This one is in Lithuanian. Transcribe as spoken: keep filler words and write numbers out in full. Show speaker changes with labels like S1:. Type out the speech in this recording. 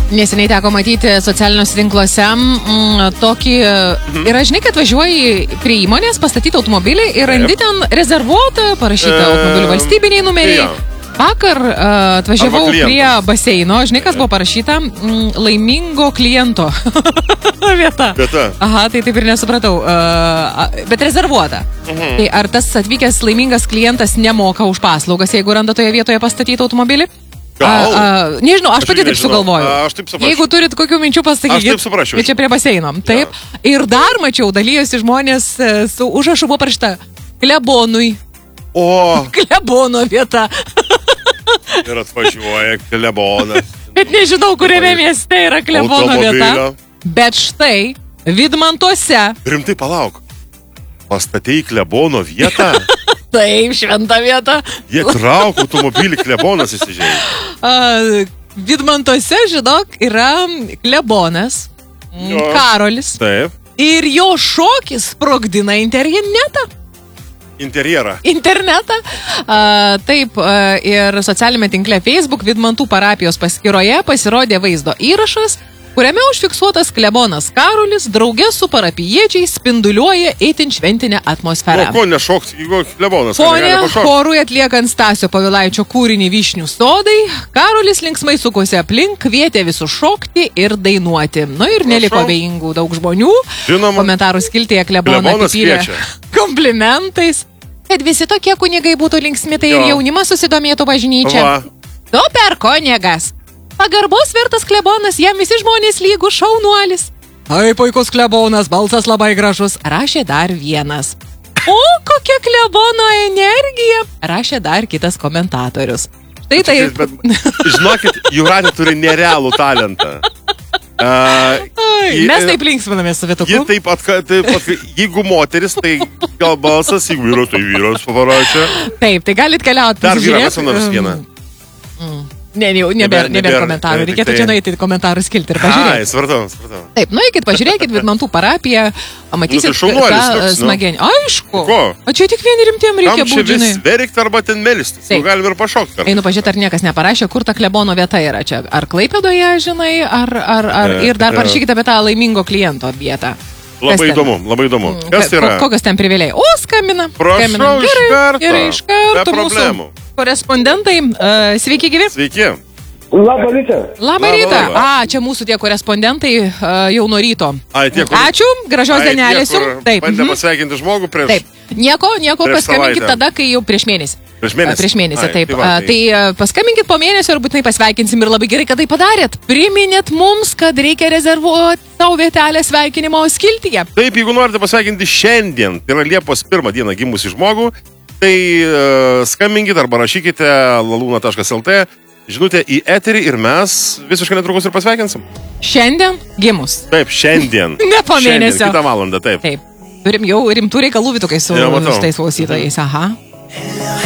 S1: Neseniai teko matyti socialiniuose tinkluose mm, tokį... Mhm. Ir aš žinai, kad važiuoji prie įmonės, pastatyti automobilį ir randi ten rezervuotą, parašytą e... automobilių valstybiniai numeriai. Ja. Vakar uh, atvažiavau prie baseino, žinai, kas buvo parašyta, mm, laimingo kliento vieta. Vieta. Aha, tai taip ir nesupratau, uh, bet rezervuota. Mhm. Tai ar tas atvykęs laimingas klientas nemoka už paslaugas, jeigu randa toje vietoje pastatyti automobilį? Gal? A, a, nežinau, aš, aš pati taip sugalvoju. Aš taip suprašiu. Jeigu turit kokių minčių, pasakykit. Aš taip suprašiu. Čia prie baseino. Taip. Ja. Ir dar mačiau, dalyjosi žmonės su užrašu buvo parašyta klebonui. O. Klebono vieta.
S2: Ir atvažiuoja klebonas.
S1: Bet nežinau, kuriame mieste yra klebono vieta. Bet štai, Vidmantuose.
S2: Rimtai palauk. Pastatei klebono vietą?
S1: Taip, šventa vieta.
S2: Jie trauk automobilį, klebonas įsižeidė.
S1: Uh, Vidmantuose, žinok, yra klebonas, jo. Karolis.
S2: Taip.
S1: Ir jo šokis sprogdina internetą.
S2: Interjerą.
S1: Internetą. Uh, taip, uh, ir socialinėme tinkle Facebook Vidmantų parapijos paskyroje pasirodė vaizdo įrašas, kuriame užfiksuotas klebonas Karolis draugė su parapijiečiais spinduliuoja itin šventinę atmosferą.
S2: O ko nešoks, jeigu klebonas?
S1: Fone chorui atliekant Stasio Povilaičio kūrinį Vyšnių sodai, Karolis linksmai sukosi aplink, kvietė visus šokti ir dainuoti. Nu ir neliko abejingų daug žmonių.
S2: Žinoma.
S1: Komentarų skiltėje kleboną apipylė komplimentais, kad visi tokie kunigai būtų linksmi, tai jo. Ir jaunimas susidomėtų bažnyčia. Super kunigas. Pagarbos vertas klebonas, jam visi žmonės lygų šaunuolis. Ai, puikus klebonas, balsas labai gražus, rašė dar vienas. O, kokia klebono energija, rašė dar kitas komentatorius. Štai tai...
S2: Bet, žinokit, Jūratė turi nerealų talentą. Uh,
S1: Ai, mes taip linksminamės su Vietuku.
S2: Taip atka, taip atka, jeigu moteris, tai gal balsas, jeigu vyras, tai vyras pavarašė.
S1: Taip, tai galit keliauti.
S2: Dar vyras, kas nors vieną.
S1: Mm. Ne, jau nebėra, nebėra komentarų. Reikėtų čia nueiti į komentarų skiltį ir pažiūrėti.
S2: Ai, svartau, svartau.
S1: Taip, nueikit, pažiūrėkit Vidmantų parapiją, matysit,
S2: nu, tai
S1: ką smagiai. Aišku.
S2: Ko?
S1: O čia tik vieni rimtiem reikia būti, žinai.
S2: Tam čia vis verikti arba ten melistis. Nu, galim ir pašokti.
S1: Einu pažiūrėti, ar niekas neparašė, kur ta klebono vieta yra čia. Ar Klaipėdoje, žinai, ar, ar, ar
S2: e,
S1: ir dar parašykite apie tą laimingo kliento vietą.
S2: Labai įdomu, labai įdomu. Kas tai yra?
S1: Kokios ten privilėjai? O, skambina.
S2: Prašau, iš karto.
S1: Gerai, iš karto.
S2: Be problemų.
S1: Korespondentai, uh, sveiki gyvi.
S2: Sveiki.
S3: Labą rytą.
S1: Labą rytą. A, čia mūsų tie korespondentai uh, jau nuo ryto.
S2: Ai, tie, kur...
S1: Ačiū, gražios
S2: Ai,
S1: dienelės jums.
S2: Taip. Bandė pasveikinti žmogų prieš...
S1: Taip. Nieko, nieko, paskambinkit tada, kai jau prieš mėnesį.
S2: Prieš mėnesį?
S1: Prieš mėnesį,
S2: Ai,
S1: taip.
S2: Tai, va, tai...
S1: tai paskambinkit po mėnesio ir būtinai pasveikinsim ir labai gerai, kad tai padarėt. Priminėt mums, kad reikia rezervuoti savo vietelę sveikinimo skiltyje.
S2: Taip, jeigu norite pasveikinti šiandien, tai yra Liepos pirmą dieną gimusi žmogų, tai uh, skambinkit arba rašykite laluna taškas lt žinutę į eterį ir mes visiškai netrukus ir pasveikinsim.
S1: Šiandien gimus.
S2: Taip, šiandien.
S1: Ne po mėnesio.
S2: Šiandien, kitą valandą, taip.
S1: Taip. Turim jau rimtų reikalų Vytukai su tais klausytojais. Aha.